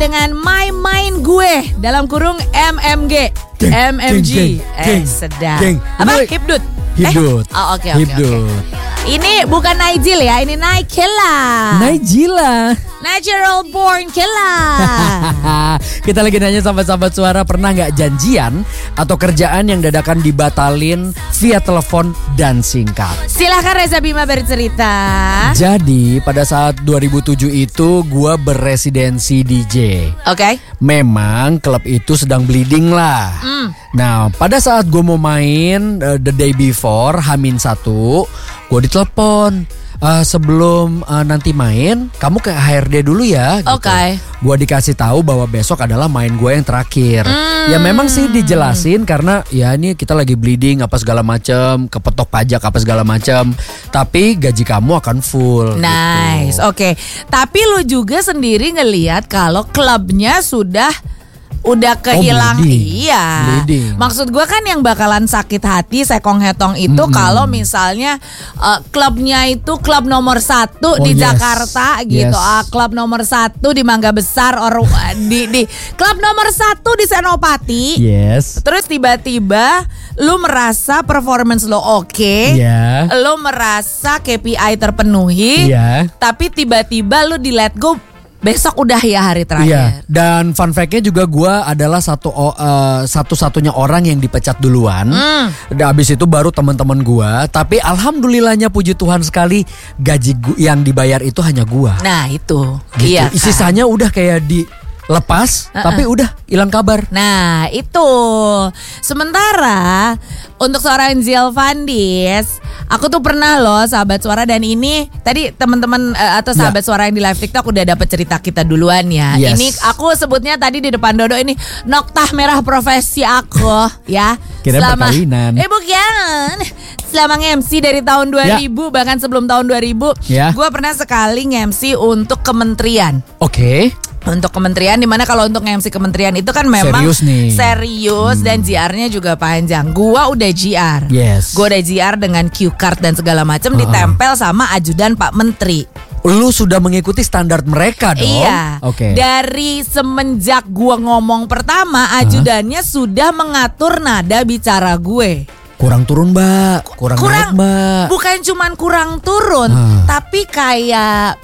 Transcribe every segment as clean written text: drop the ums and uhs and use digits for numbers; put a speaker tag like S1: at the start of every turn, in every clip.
S1: dengan My Mind Gue dalam kurung MMG. MMG. Sedap. Apa? Hipdut.
S2: Hipdut.
S1: Oke. Ini bukan Nigel ya, ini Naikila. Natural born killer.
S2: Kita lagi nanya sahabat-sahabat suara, pernah gak janjian atau kerjaan yang dadakan dibatalin via telepon dan singkat?
S1: Silahkan Reza Bima bercerita.
S2: Jadi pada saat 2007 itu gue berresidensi DJ.
S1: Oke.
S2: Memang klub itu sedang bleeding lah. Nah pada saat gue mau main the day before H-1, gue ditelepon. Sebelum nanti main, kamu ke HRD dulu ya. Gitu.
S1: Oke.
S2: Gue dikasih tahu bahwa besok adalah main gue yang terakhir. Ya memang sih dijelasin karena ya ini kita lagi bleeding apa segala macam, kepetok pajak apa segala macam. Tapi gaji kamu akan full.
S1: Nice,
S2: gitu.
S1: Oke. Tapi lu juga sendiri ngelihat kalau klubnya udah kehilang. Iya.
S2: Bleeding.
S1: Maksud gue kan yang bakalan sakit hati sekong hetong itu kalau misalnya klubnya itu klub nomor 1 di Jakarta gitu. Klub nomor 1 di Mangga Besar di klub nomor 1 di Senopati.
S2: Yes.
S1: Terus tiba-tiba lu merasa performance lo oke.
S2: Yeah.
S1: Lu merasa KPI terpenuhi.
S2: Yeah.
S1: Tapi tiba-tiba lu di let go. Besok udah ya hari terakhir.
S2: Iya. Dan fun fact-nya juga gue adalah satu-satunya orang yang dipecat duluan. Dan abis itu baru teman-teman gue. Tapi alhamdulillahnya puji Tuhan sekali gaji yang dibayar itu hanya gue.
S1: Nah itu.
S2: Gitu.
S1: Iya.
S2: Sisanya udah kayak dilepas, tapi udah hilang kabar.
S1: Nah itu. Sementara untuk seorang Ziel Fandis, aku tuh pernah loh sahabat suara, dan ini tadi teman-teman atau sahabat suara yang di live TikTok udah dapat cerita kita duluan ya.
S2: Yes.
S1: Ini aku sebutnya tadi di depan Dodo ini noktah merah profesi aku ya.
S2: Selama perkawinan.
S1: Bukan. Selama nge-MC dari tahun 2000 bahkan sebelum tahun 2000, gue pernah sekali nge-MC untuk kementerian.
S2: Oke.
S1: Untuk kementerian, dimana kalau untuk nge-MC kementerian itu kan memang serius dan GR-nya juga panjang. Gua udah GR.
S2: Yes.
S1: Gua udah GR dengan cue card dan segala macam ditempel sama ajudan Pak Menteri.
S2: Lu sudah mengikuti standar mereka dong.
S1: Iya.
S2: Oke.
S1: Dari semenjak gua ngomong pertama, ajudannya sudah mengatur nada bicara gue.
S2: Kurang turun mbak, kurang naik mbak.
S1: Bukan cuman kurang turun, tapi kayak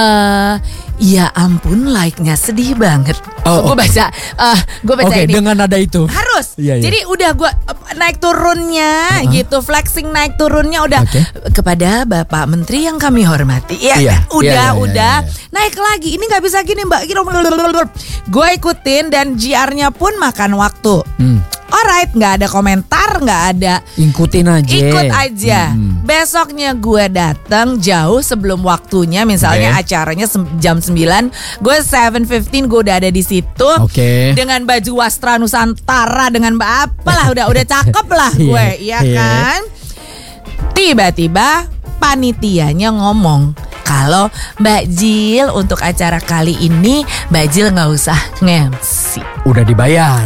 S1: ya ampun, like-nya sedih banget. Gue baca
S2: Oke,
S1: ini.
S2: dengan nada itu
S1: Harus.
S2: Iya.
S1: Jadi udah gue naik turunnya gitu, flexing naik turunnya udah kepada Bapak Menteri yang kami hormati. Ya, udah. Naik lagi. Ini nggak bisa gini mbak. Gue ikutin dan GR-nya pun makan waktu. Alright, nggak ada komentar, nggak ada.
S2: Ikut
S1: aja. Besoknya gue datang jauh sebelum waktunya. Misalnya acaranya jam 9, gue 7:15 gue udah ada di situ. Dengan baju Wastra Nusantara, dengan apalah udah cakep lah gue, iya kan? Tiba-tiba panitianya ngomong kalau Mbak Jil untuk acara kali ini Mbak Jil nggak usah nge-MC.
S2: Udah dibayar.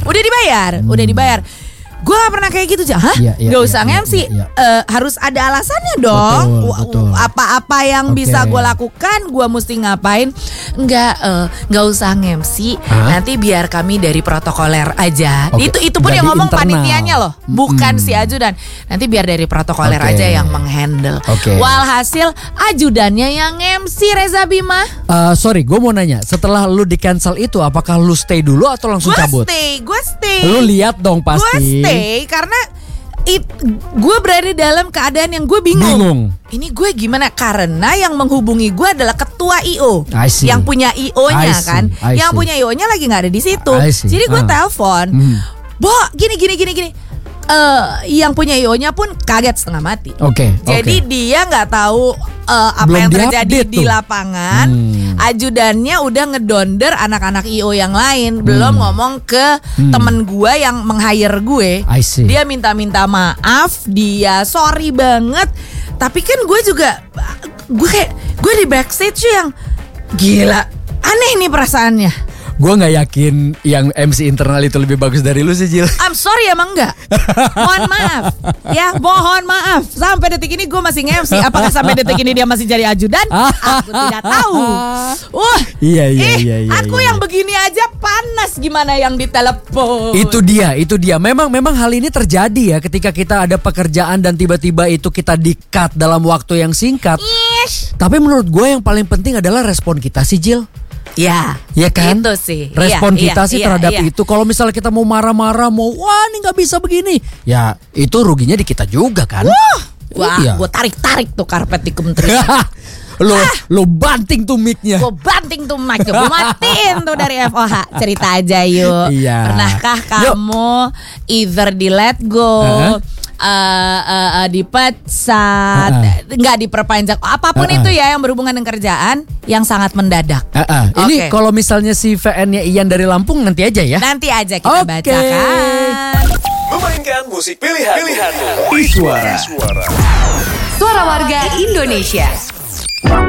S1: Gue gak pernah kayak gitu aja. Gak usah nge-MC. Harus ada alasannya dong.
S2: Betul.
S1: Apa-apa yang bisa gue lakukan, gue mesti ngapain. Gak usah nge-MC. Nanti biar kami dari protokoler aja. Itu pun yang ngomong internal. Panitianya loh, bukan si ajudan. Nanti biar dari protokoler aja yang menghandle. Walhasil ajudannya yang nge-MC, Reza Bima.
S2: Sorry, gue mau nanya, setelah lu di cancel itu, apakah lu stay dulu atau langsung cabut?
S1: Gue stay.
S2: Lu lihat dong pasti.
S1: Gue stay karena gue berada dalam keadaan yang gue bingung. Ini gue gimana? Karena yang menghubungi gue adalah ketua IO, yang punya IO-nya kan. Yang punya IO-nya lagi nggak ada di situ. Jadi gue telepon, Bo, gini. Yang punya IO-nya pun kaget setengah mati. Jadi dia nggak tahu apa yang terjadi di lapangan. Ajudannya udah ngedonder anak-anak IO yang lain. Belum ngomong ke temen gue yang meng-hire gue. Dia minta maaf, dia sorry banget. Tapi kan gue juga gue di backstage yang gila, aneh nih perasaannya.
S2: Gue nggak yakin yang MC internal itu lebih bagus dari lu sih, Jil.
S1: I'm sorry, emang enggak. Mohon maaf. Ya, mohon maaf. Sampai detik ini gue masih nge-MC. Apakah sampai detik ini dia masih jadi ajudan? Aku tidak tahu.
S2: Iya.
S1: Aku yang begini aja panas, gimana yang ditelepon?
S2: Itu dia. Memang hal ini terjadi ya ketika kita ada pekerjaan dan tiba-tiba itu kita di-cut dalam waktu yang singkat.
S1: Yes.
S2: Tapi menurut gue yang paling penting adalah respon kita sih, Jil.
S1: Ya
S2: kan?
S1: Itu sih.
S2: Respon kita sih terhadap itu. Kalau misalnya kita mau marah-marah, wah ini nggak bisa begini, ya itu ruginya di kita juga kan.
S1: Gue tarik tuh karpet di kementerian.
S2: Lo banting tuh mic-nya.
S1: Gue banting tuh mic-nya. Gue matiin tuh dari FOH. Cerita aja yuk. Pernahkah kamu either di let go, dipecat, nggak diperpanjang, apapun itu ya yang berhubungan dengan kerjaan yang sangat mendadak.
S2: Ini kalau misalnya si VN-nya Ian dari Lampung nanti aja ya.
S1: Nanti aja kita bacakan.
S3: Memainkan musik pilihan Iswara.
S4: Suara warga Indonesia.